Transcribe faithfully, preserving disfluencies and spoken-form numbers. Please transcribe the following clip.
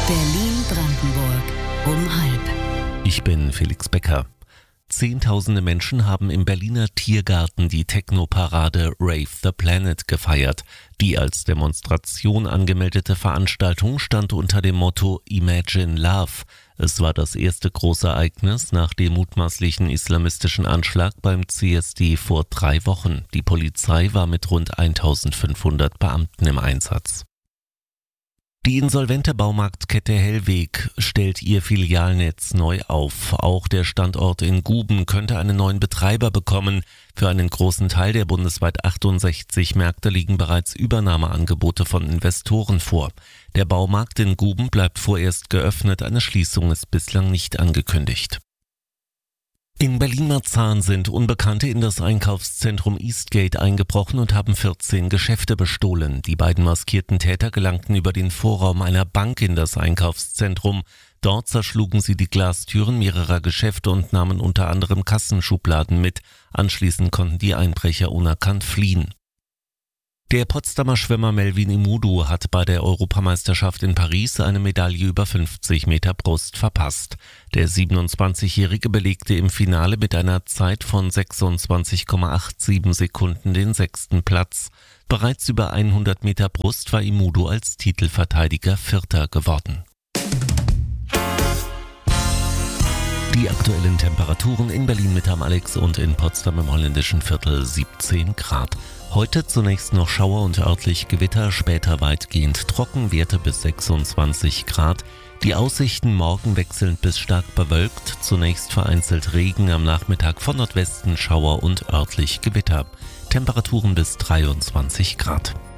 Berlin-Brandenburg um halb. Ich bin Felix Becker. Zehntausende Menschen haben im Berliner Tiergarten die Techno-Parade Rave the Planet gefeiert. Die als Demonstration angemeldete Veranstaltung stand unter dem Motto Imagine Love. Es war das erste große Ereignis nach dem mutmaßlichen islamistischen Anschlag beim C S D vor drei Wochen. Die Polizei war mit rund eintausendfünfhundert Beamten im Einsatz. Die insolvente Baumarktkette Hellweg stellt ihr Filialnetz neu auf. Auch der Standort in Guben könnte einen neuen Betreiber bekommen. Für einen großen Teil der bundesweit achtundsechzig Märkte liegen bereits Übernahmeangebote von Investoren vor. Der Baumarkt in Guben bleibt vorerst geöffnet, eine Schließung ist bislang nicht angekündigt. In Berlin-Marzahn sind Unbekannte in das Einkaufszentrum Eastgate eingebrochen und haben vierzehn Geschäfte bestohlen. Die beiden maskierten Täter gelangten über den Vorraum einer Bank in das Einkaufszentrum. Dort zerschlugen sie die Glastüren mehrerer Geschäfte und nahmen unter anderem Kassenschubladen mit. Anschließend konnten die Einbrecher unerkannt fliehen. Der Potsdamer Schwimmer Melvin Imudu hat bei der Europameisterschaft in Paris eine Medaille über fünfzig Meter Brust verpasst. Der siebenundzwanzigjährige belegte im Finale mit einer Zeit von sechsundzwanzig Komma siebenundachtzig Sekunden den sechsten Platz. Bereits über hundert Meter Brust war Imudu als Titelverteidiger Vierter geworden. Die aktuellen Temperaturen in Berlin-Mitte am Alex und in Potsdam im holländischen Viertel siebzehn Grad. Heute zunächst noch Schauer und örtlich Gewitter, später weitgehend trocken, Werte bis sechsundzwanzig Grad. Die Aussichten morgen wechselnd bis stark bewölkt, zunächst vereinzelt Regen, am Nachmittag von Nordwesten Schauer und örtlich Gewitter. Temperaturen bis dreiundzwanzig Grad.